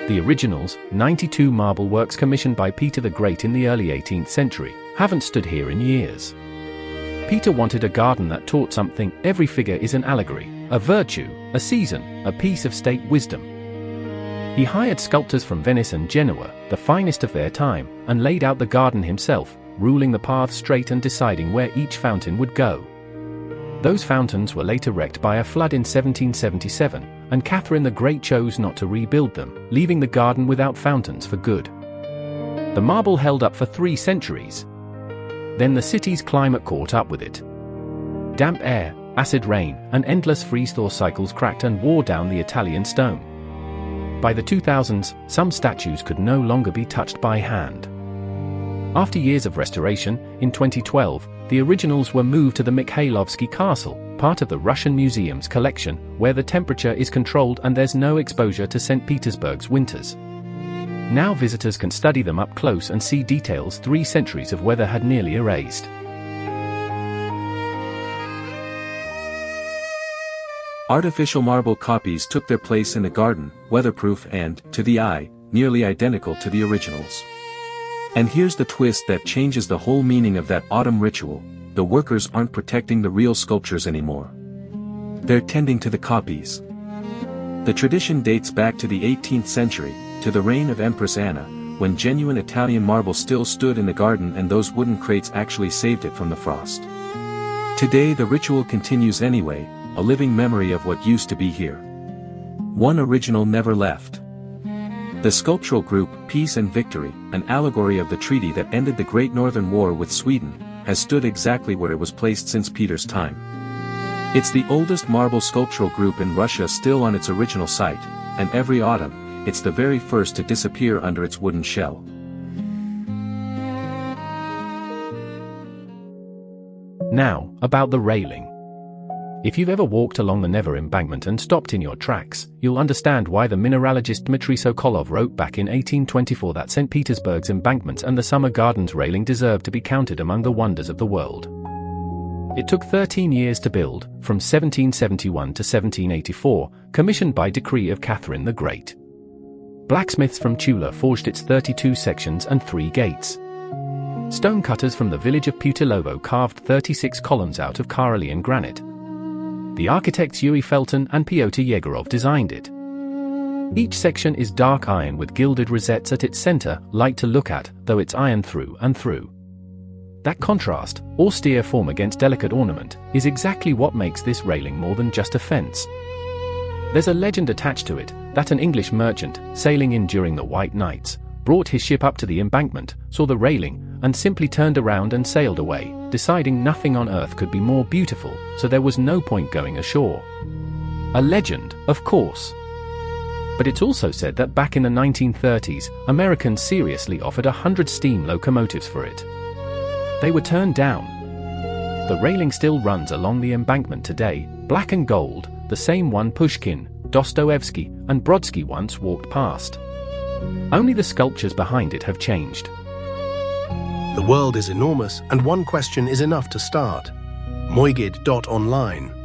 The originals, 92 marble works commissioned by Peter the Great in the early 18th century, haven't stood here in years. Peter wanted a garden that taught something. Every figure is an allegory, a virtue, a season, a piece of state wisdom. He hired sculptors from Venice and Genoa, the finest of their time, and laid out the garden himself, ruling the path straight and deciding where each fountain would go. Those fountains were later wrecked by a flood in 1777, and Catherine the Great chose not to rebuild them, leaving the garden without fountains for good. The marble held up for 3 centuries. Then the city's climate caught up with it. Damp air, acid rain, and endless freeze-thaw cycles cracked and wore down the Italian stone. By the 2000s, some statues could no longer be touched by hand. After years of restoration, in 2012, the originals were moved to the Mikhailovsky Castle, part of the Russian Museum's collection, where the temperature is controlled and there's no exposure to St. Petersburg's winters. Now visitors can study them up close and see details 3 centuries of weather had nearly erased. Artificial marble copies took their place in the garden, weatherproof and, to the eye, nearly identical to the originals. And here's the twist that changes the whole meaning of that autumn ritual: the workers aren't protecting the real sculptures anymore. They're tending to the copies. The tradition dates back to the 18th century, to the reign of Empress Anna, when genuine Italian marble still stood in the garden and those wooden crates actually saved it from the frost. Today the ritual continues anyway, a living memory of what used to be here. One original never left. The sculptural group, Peace and Victory, an allegory of the treaty that ended the Great Northern War with Sweden, has stood exactly where it was placed since Peter's time. It's the oldest marble sculptural group in Russia still on its original site, and every autumn, it's the very first to disappear under its wooden shell. Now, about the railing. If you've ever walked along the Neva embankment and stopped in your tracks, you'll understand why the mineralogist Dmitry Sokolov wrote back in 1824 that St. Petersburg's embankment and the Summer Gardens railing deserve to be counted among the wonders of the world. It took 13 years to build, from 1771 to 1784, commissioned by decree of Catherine the Great. Blacksmiths from Tula forged its 32 sections and 3 gates. Stonecutters from the village of Putilovo carved 36 columns out of Karelian granite. The architects Yuri Felton and Pyotr Yegorov designed it. Each section is dark iron with gilded rosettes at its center, light to look at, though it's iron through and through. That contrast, austere form against delicate ornament, is exactly what makes this railing more than just a fence. There's a legend attached to it, that an English merchant, sailing in during the White Nights, brought his ship up to the embankment, saw the railing, and simply turned around and sailed away, deciding nothing on earth could be more beautiful, so there was no point going ashore. A legend, of course. But it's also said that back in the 1930s, Americans seriously offered 100 steam locomotives for it. They were turned down. The railing still runs along the embankment today, black and gold, the same one Pushkin, Dostoevsky, and Brodsky once walked past. Only the sculptures behind it have changed. The world is enormous, and one question is enough to start. Moigid.online